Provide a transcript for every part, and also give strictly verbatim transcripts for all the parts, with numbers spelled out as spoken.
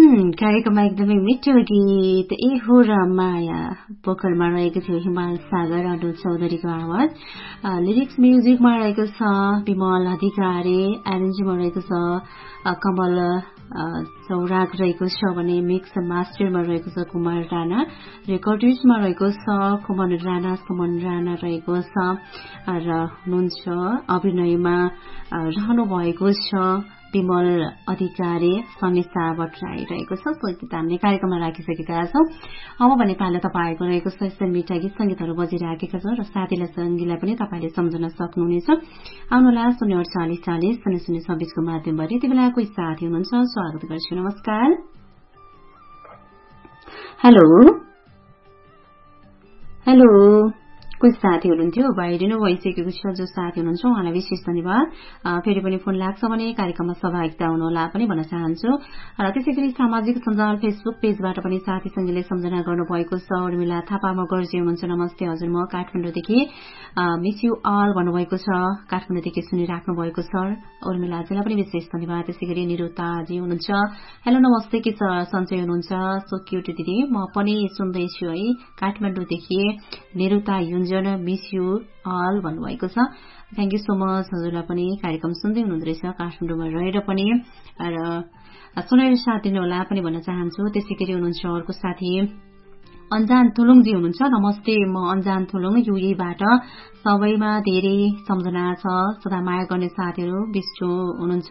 कार्यक्रममा एकदमै मिठो गीत ए हो र माया पोखरमा रहेको थियो हिमाल सागर अनु चौधरीको आवाज। लिरिक्स म्युजिकमा रहेको छ विमल अधिकारी, एरेन्जमा रहेको छ कमल सौराग रहेको छ भने मिक्स मास्टरमा रहेको छ कुमार राणा, रेकर्डिजमा रहेको छ कुमन राणा सुमन राणा रहेको छ र हुनुहुन्छ अभिनयमा रहनु भएको छ विमल अधिकारी, समीक्षा भट्टराई रहेको छ। सो गीत हामीले कार्यक्रममा राखिसकेका छौं। अब भने पालो तपाईँको रहेको छ यस्तै मिठा गीत संगीतहरू बजिरहेका छौं र साथीलाई सङ्गीलाई पनि तपाईँले सम्झन सक्नुहुनेछ। आउनुहोला शून्य अडचालिस चालिस शून्य शून्य छब्बीसको माध्यमबाट यति बेला कोही साथी हुनुहुन्छ, स्वागत गर्छु। नमस्कार। हेलो हेलो कोही साथी हुनुहुन्थ्यो, बाहिरिनु भइसकेको छ। जो साथी हुनुहुन्छ उहाँलाई विशेष धन्यवाद। फेरि पनि फोन लाग्छ भने कार्यक्रममा सहभागिता हुनुहोला पनि भन्न चाहन्छु। र त्यसै गरी सामाजिक सञ्जाल फेसबुक पेजबाट पनि साथी सङ्गीले सम्झना गर्नुभएको छ। उर्मिला थापा मगर्जी हुनुहुन्छ, नमस्ते हजुर, म काठमाडौँदेखि मिस यु अल भन्नुभएको छ, काठमाडौँदेखि सुनिराख्नु भएको छ। उर्मिलाजीलाई पनि विशेष धन्यवाद। त्यसै गरी निरुताजी हुनुहुन्छ, हेलो नमस्ते, के छ सन्चै हुनुहुन्छ? सो क्युट दिदी, म पनि सुन्दैछु है, काठमाडौँदेखि निरुता मिस यु अल भन्नुभएको छ। Thank you so much. हजुरलाई पनि कार्यक्रम सुन्दै हुनुहुँदो रहेछ काठमाडौँमा रहेर पनि, र सुनेर साथ दिनुहोला पनि भन्न चाहन्छु। त्यसै गरी हुनुहुन्छ अर्को साथी अन्जान थुलुङजी हुनुहुन्छ, नमस्ते, म अन्जान थुलुङ युएबाट, सबैमा धेरै सम्झना छ, सदा माया गर्ने साथीहरू विष्णु हुनुहुन्छ,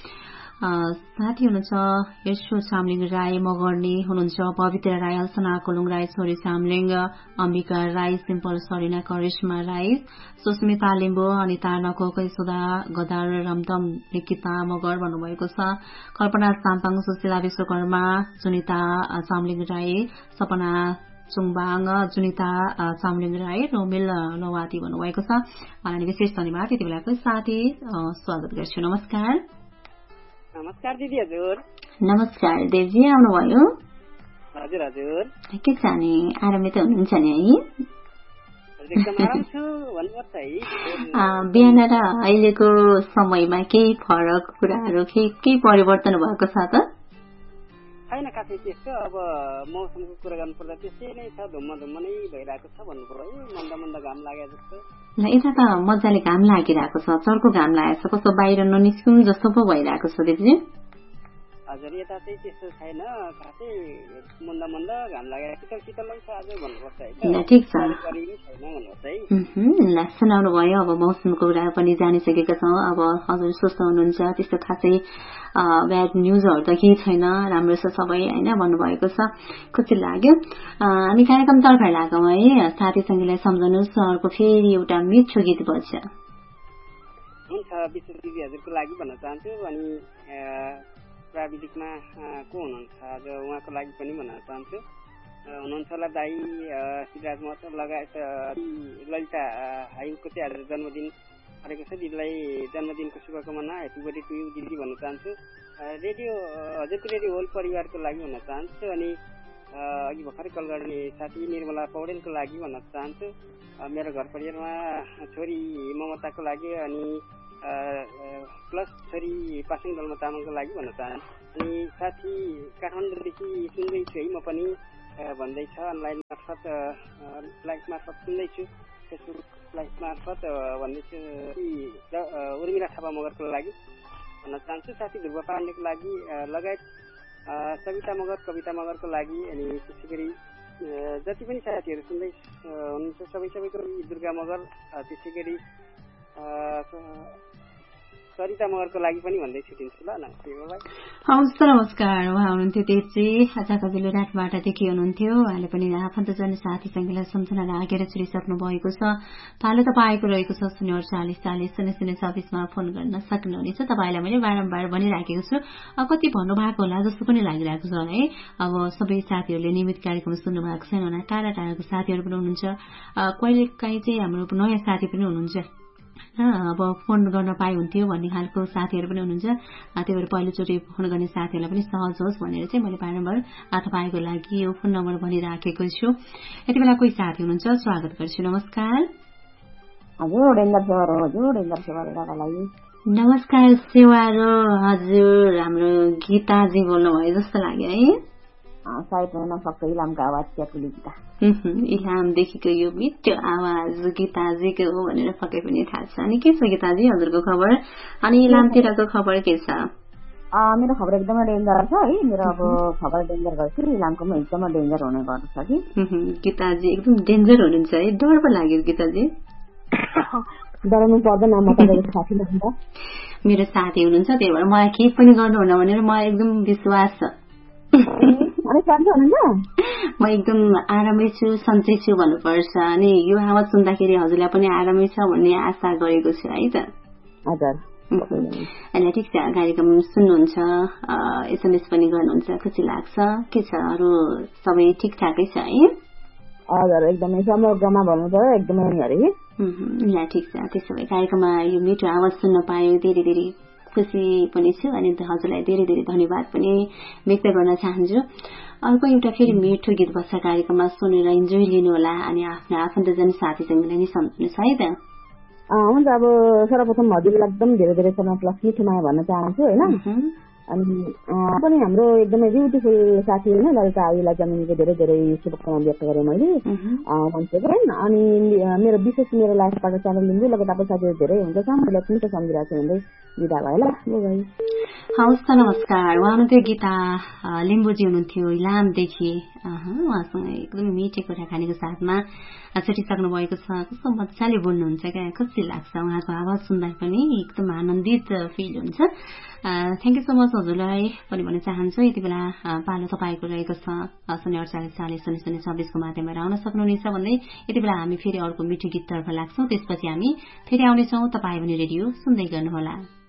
साथी हुनुहुन्छ यशो चामलिङ राई मगर्नी हुनुहुन्छ, पवित्र राई, अल्सना कोलुङ राई, छोरी चामलिङ, अम्बिका राई, सिम्पल सरिना, करिश्मा राई, सुस्मिता लिम्बू, अनिता नकोक, सुधा गदार, रमदम निकिता मगर भन्नुभएको छ, कल्पना साम्पाङ, सुशीला विश्वकर्मा, सुनिता चामलिङ राई, सपना चुङबाङ, जुनिता चामलिङ राई, रोमिल लवाती भन्नुभएको छ। उहाँलाई विशेष धन्यवाद। यति बेलाको साथी स्वागत गर्छु। नमस्कार। नमस्कार दिदी। हजुर। नमस्कार देवजी, आउनुभयो? हजुर हजुर। के छ नि, आरामै त हुनुहुन्छ नि है? एकदम आराम छु भन्नुपर्छ है। बिहान र अहिलेको समयमा केही फरक कुराहरू केही परिवर्तन भएको छ त? छैन खासै त्यस्तो। अब मौसमको कुरा गर्नुपर्दा त्यसै नै छ, धुम्म धुम्म नै भइरहेको छ भन्नु पर्यो। मन्दा मन्दा घाम लागेको जस्तो। यता त मजाले घाम लागिरहेको छ, चर्को घाम लागेको छ, कस्तो बाहिर ननिस्किनु जस्तो पो भइरहेको छ दिदी। हजुर, यता चाहिँ त्यस्तो छैन, खासै मन्दा मन्दा घाम लागेको शीतल शीतलै छ आज भन्नुपर्छ है। ठिक छ, ल सुनाउनु भयो। अब मौसमको कुरा पनि जानिसकेका छौँ। अब हजुर स्वस्थ हुनुहुन्छ, त्यस्तो खासै ब्याड न्युजहरू त केही छैन, राम्रो छ सबै होइन भन्नुभएको छ, खुसी लाग्यो। हामी कार्यक्रम तर्फ लागौँ है, साथी सङ्गीलाई सम्झनुहोस्। अर्को फेरि एउटा मिठो गीत बज्छ। हुन्छ, विशेष दिदी हजुरको लागि भन्न चाहन्छु। अनि प्राविधिकमा को हुनुहुन्छ आज उहाँको लागि पनि भन्न चाहन्छु। हुनुहुन्छ होला दाई शिवराज महतो लगायत ललिता हाइको चाहिँ आज जन्मदिन गरेको छ। दिदीलाई जन्मदिनको शुभकामना, ह्याप्पी बर्थडे टु यू दिदी भन्न चाहन्छु। रेडियो हजुरको रेडियो होल परिवारको लागि भन्न चाहन्छु। अनि अघि भर्खरै कल गर्ने साथी निर्मला पौडेलको लागि भन्न चाहन्छु। मेरो घर परिवारमा छोरी ममताको लागि, अनि प्लस छोरी पासिङ दलमा तामाङको लागि भन्न चाहन्छु। अनि साथी काठमाडौँदेखि सुन्दैछु है, म पनि भन्दैछ लाइभ मार्फत लाइभ मार्फत सुन्दैछु, फेसबुक लाइभ मार्फत भन्दैछु। उर्मिला थापा मगरको लागि भन्न चाहन्छु। साथी ध्रुव पाण्डेको लागि लगायत सविता मगर, कविता मगरको लागि, अनि त्यसै गरी जति पनि साथीहरू सुन्दै हुनुहुन्छ सबै सबैको, दुर्गा मगर, त्यसै गरी सरिता मगरको लागि पनि भन्दै छुटिन्छु। ल नमस्ते बाबा। हवस्, नमस्कार। उहाँ हुनुहुन्थ्यो तेजी आचाकजिलो राटबाट देखि हुनुहुन्थ्यो। उहाँले पनि आफन्तजन साथी सङ्गीलाई सम्झना लागेर छुटिसक्नु भएको छ। पालो तपाईँको रहेको छ शून्य अडचालिस चालिस शून्य शून्य छब्बिसमा फोन गर्न सक्नुहुनेछ। तपाईँलाई मैले बारम्बार भनिराखेको छु, कति भन्नुभएको होला जस्तो पनि लागिरहेको छ है। अब सबै साथीहरूले नियमित कार्यक्रम सुन्नु भएको छैन होला, टाढा टाढाको साथीहरू पनि हुनुहुन्छ, कहिले काहीँ चाहिँ हाम्रो नयाँ साथी पनि हुनुहुन्छ, अब फोन गर्न पाए हुन्थ्यो भन्ने खालको साथीहरू पनि हुनुहुन्छ। त्यही भएर पहिलोचोटि फोन गर्ने साथीहरूलाई पनि सहज होस् भनेर चाहिँ मैले बारम्बार तपाईँको लागि यो फोन नम्बर भनिराखेको छु। यति बेला कोही साथी हुनुहुन्छ, स्वागत गर्छु। नमस्कार। हजुर, नमस्कार सेवारो हजुर हाम्रो गीताजी बोल्नुभयो जस्तो लाग्यो है सायद हुन सक्छ इलामको आवाज क्याकुली गीता इलामदेखिको यो मिठो आवाज गीताजीको हो भनेर पक्कै पनि थाहा छ अनि के छ गीताजी हजुरको खबर अनि इलामतिरको खबर के छ मेरो खबर एकदमै डेन्जर छ है मेरो अब खबर डेन्जर गर्छु इलामको पनि एकदमै डेन्जर हुने गर्छ कि गीताजी एकदम डेन्जर हुनुहुन्छ है डर पो लाग्यो गीताजी डराउनु पर्दैन म तपाईँको साथी हुनुहुन्छ मेरो साथी हुनुहुन्छ त्यही भएर मलाई केही पनि गर्नुहुन्न भनेर मलाई एकदम विश्वास छ म एकदम आरामै छु सन्चै छु भन्नुपर्छ अनि यो आवाज सुन्दाखेरि हजुरलाई पनि आरामै छ भन्ने आशा गरेको छु है त हजुर अनि ठिक छ कार्यक्रम सुन्नुहुन्छ एसएमएस पनि गर्नुहुन्छ खुसी लाग्छ के छ अरू सबै ठिकठाकै छ है हजुर एकदमै समग्रमा भन्नुपर्यो एकदमै अरे ल ठिक छ त्यसो भए कार्यक्रममा यो मिठो आवाज सुन्न पायो धेरै धेरै खुसी पनि छु अनि हजुरलाई धेरै धेरै धन्यवाद पनि व्यक्त गर्न चाहन्छु अर्को एउटा फेरि मिठो गीत बस्छ कार्यक्रममा सुनेर इन्जोय लिनुहोला अनि आफ्नो आफन्तजन साथीसँगलाई नै सम्झिनुहोस् है त हुन्छ अब सर्वप्रथम हजुरलाई एकदम धेरै धेरै समय प्लस मिठो माया भन्न चाहन्छु होइन अनि पनि हाम्रो एकदमै ब्युटिफुल साथी होइन ललिता आइलाई जन्मिनेको धेरै धेरै शुभकामना व्यक्त गरेँ मैले मान्छेको होइन अनि मेरो विशेष मेरो लाइफबाट च्यानल लिन्छु लगत तपाईँ साथीहरू धेरै हुन्छ मैले पनि त सम्झिरहेको छु भन्दै बिदा भयो ल हवस् त नमस्कार उहाँ हुनुहुन्थ्यो गीता लिम्बुजी हुनुहुन्थ्यो इलामदेखि उहाँसँग एकदम मिठो कुराकानीको साथमा छुटिसक्नु भएको छ कस्तो मजाले बोल्नुहुन्छ क्या खुसी लाग्छ उहाँको आवाज सुन्दा पनि एकदम आनन्दित फिल हुन्छ थ्याङ्क यू सो मच हजुरलाई पनि भन्न चाहन्छु यति बेला पालो तपाईँको रहेको छ शून्य अडचालिस चालिस शून्य शून्य छब्बिसको माध्यमबाट आउन सक्नुहुनेछ भन्दै यति बेला हामी फेरि अर्को मिठो गीततर्फ लाग्छौँ त्यसपछि हामी फेरि आउनेछौँ तपाईँ पनि रेडियो सुन्दै गर्नुहोला।